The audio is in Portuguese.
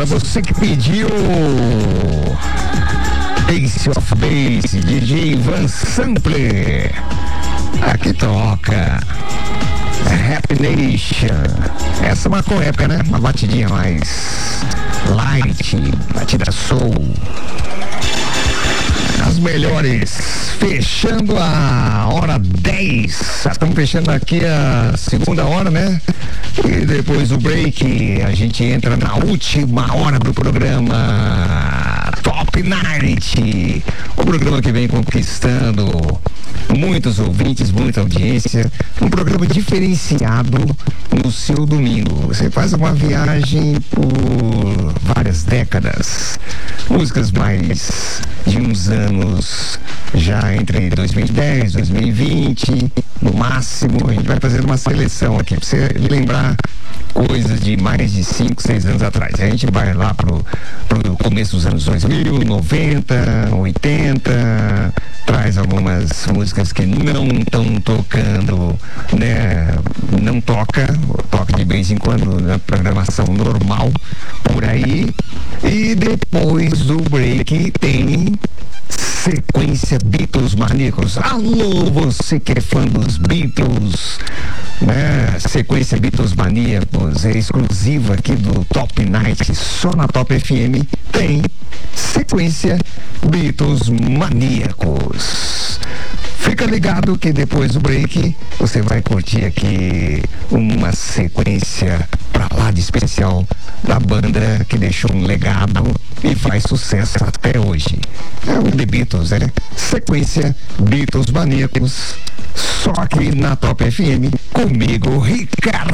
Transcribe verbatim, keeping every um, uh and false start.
Pra você que pediu Ace of Base, D J Van Sampler. Aqui toca Happy Nation. Essa é uma época, né? Uma batidinha mais light, batida soul. As melhores, fechando a hora dez. Já estamos fechando aqui a segunda hora, né? E depois do break, a gente entra na última hora do programa Top Night. O programa que vem conquistando muitos ouvintes, muita audiência. Um programa diferenciado no seu domingo. Você faz uma viagem por várias décadas. Músicas mais de uns anos, já entre dois mil e dez, dois mil e vinte, no máximo. A gente vai fazer uma seleção aqui pra você lembrar coisas de mais de cinco, seis anos atrás. A gente vai lá pro, pro começo dos anos dois mil, noventa, oitenta, traz algumas músicas que não estão tocando, né? Não toca, toca de vez em quando na programação normal por aí. E depois do break tem sequência Beatles Maníacos. Alô, você que é fã dos Beatles, né? Sequência Beatles Maníacos é exclusiva aqui do Top Night, só na Top F M tem sequência Beatles Maníacos. Fica ligado que depois do break você vai curtir aqui uma sequência pra lá de especial da banda que deixou um legado e faz sucesso até hoje. É o The Beatles, né? Sequência Beatles Maníacos, só aqui na Top F M, comigo, Ricardo.